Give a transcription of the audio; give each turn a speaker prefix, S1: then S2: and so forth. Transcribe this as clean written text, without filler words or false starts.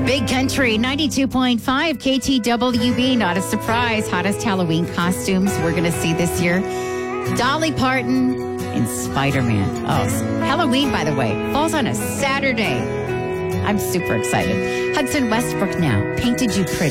S1: Big Country 92.5 KTWB. Not a surprise. Hottest Halloween costumes we're going to see this year. Dolly Parton and Spider-Man. Oh, Halloween, by the way, falls on a Saturday. I'm super excited. Hudson Westbrook now. Painted You Pretty.